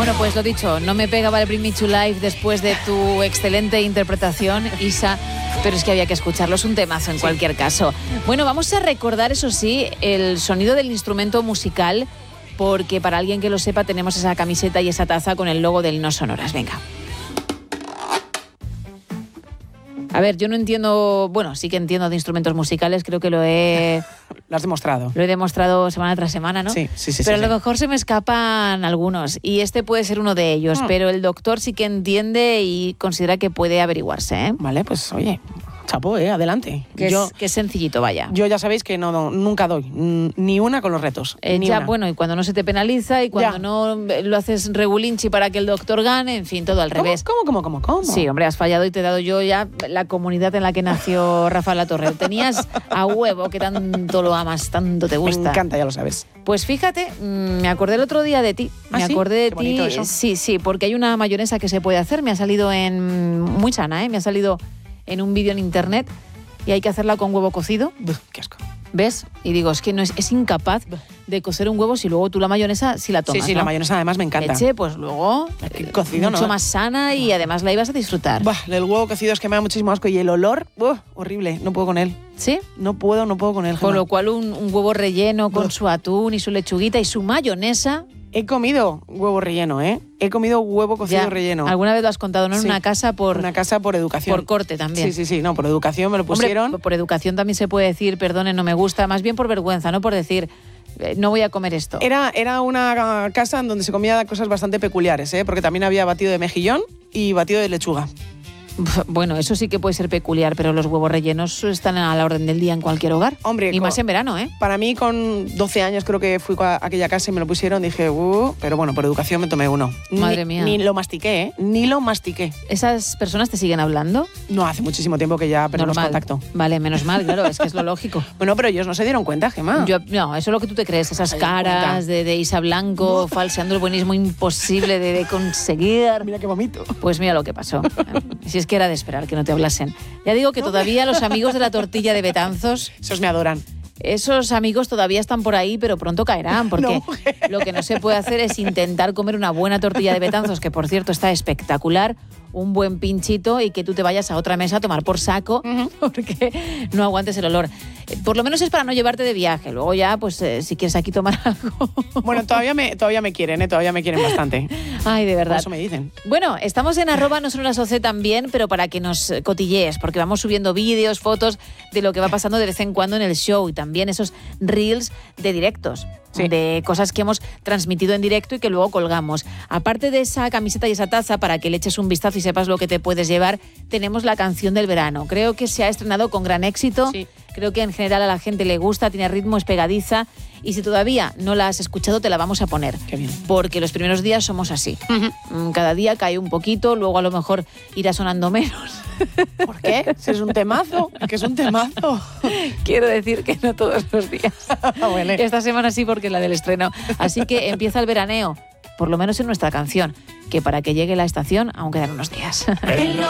Bueno, pues lo dicho, no me pegaba el Bring Me to Life después de tu excelente interpretación, Isa, pero es que había que escucharlo, es un temazo en cualquier caso. Bueno, vamos a recordar, eso sí, el sonido del instrumento musical, porque para alguien que lo sepa tenemos esa camiseta y esa taza con el logo del No Sonoras. Venga. A ver, yo no entiendo, bueno, sí que entiendo de instrumentos musicales, creo que lo has demostrado. Lo he demostrado semana tras semana, ¿no? Sí. Pero a lo mejor se me escapan algunos y este puede ser uno de ellos, pero el doctor sí que entiende y considera que puede averiguarse, ¿eh? Vale, pues oye, chapo, adelante. Que es sencillito, vaya. Yo ya sabéis que nunca doy ni una con los retos. Bueno, y cuando no se te penaliza y cuando no lo haces regulinchi para que el doctor gane, en fin, todo al revés. ¿Cómo? Sí, hombre, has fallado y te he dado yo ya la comunidad en la que nació Rafa La Torre. Tenías a huevo, que tanto lo amas, tanto te gusta. Me encanta, ya lo sabes. Pues fíjate, me acordé el otro día de ti. Me acordé de ti. Eso. Sí, porque hay una mayonesa que se puede hacer. Me ha salido muy sana, me ha salido en un vídeo en internet y hay que hacerla con huevo cocido. ¡Qué asco! ¿Ves? Y digo, es que no es incapaz de cocer un huevo si luego tú la mayonesa si la tomas. Sí, ¿no? La mayonesa además me encanta. Leche, pues luego cocido, mucho más sana y además la ibas a disfrutar. El huevo cocido es que me da muchísimo asco y el olor, horrible, no puedo con él. ¿Sí? No puedo con él. Con lo cual un huevo relleno con su atún y su lechuguita y su mayonesa. He comido huevo relleno, He comido huevo cocido relleno. Alguna vez lo has contado, ¿no? En una casa por educación. Por corte también. Sí. No, por educación me lo pusieron. Hombre, por educación también se puede decir, perdone, no me gusta. Más bien por vergüenza, no por decir, no voy a comer esto. Era una casa en donde se comía cosas bastante peculiares, porque también había batido de mejillón y batido de lechuga. Bueno, eso sí que puede ser peculiar, pero los huevos rellenos están a la orden del día en cualquier hogar. Hombre, y más en verano, Para mí, con 12 años creo que fui a aquella casa y me lo pusieron, dije, pero bueno, por educación me tomé uno. Madre mía. Ni lo mastiqué, Ni lo mastiqué. ¿Esas personas te siguen hablando? No, hace muchísimo tiempo que ya perdimos contacto. Vale, menos mal, claro, es que es lo lógico. Bueno, pero ellos no se dieron cuenta, Gemma. No, eso es lo que tú te crees, esas caras de Isa Blanco, falseando el buenismo imposible de conseguir. Mira qué vomito. Pues mira lo que pasó. Si es que era de esperar que no te hablasen. Ya digo que todavía los amigos de la tortilla de Betanzos... Esos me adoran. Esos amigos todavía están por ahí, pero pronto caerán, porque lo que no se puede hacer es intentar comer una buena tortilla de Betanzos, que por cierto está espectacular, un buen pinchito y que tú te vayas a otra mesa a tomar por saco, porque no aguantes el olor. Por lo menos es para no llevarte de viaje. Luego ya, pues si quieres aquí tomar algo... Bueno, todavía me quieren, todavía me quieren bastante. Ay, de verdad. Por eso me dicen. Bueno, estamos en @nosonorasoc también, pero para que nos cotillees, porque vamos subiendo vídeos, fotos de lo que va pasando de vez en cuando en el show y también esos reels de directos. Sí. De cosas que hemos transmitido en directo y que luego colgamos. Aparte de esa camiseta y esa taza, para que le eches un vistazo y sepas lo que te puedes llevar, tenemos la canción del verano. Creo que se ha estrenado con gran éxito. Sí. Creo que en general a la gente le gusta, tiene ritmo, es pegadiza. Y si todavía no la has escuchado, te la vamos a poner. Qué bien. Porque los primeros días somos así. Cada día cae un poquito, luego a lo mejor irá sonando menos. ¿Por qué? Si es un temazo, que es un temazo. Quiero decir que no todos los días. Bueno. Esta semana sí, porque es la del estreno. Así que empieza el veraneo, por lo menos en nuestra canción, que para que llegue la estación aún quedan unos días.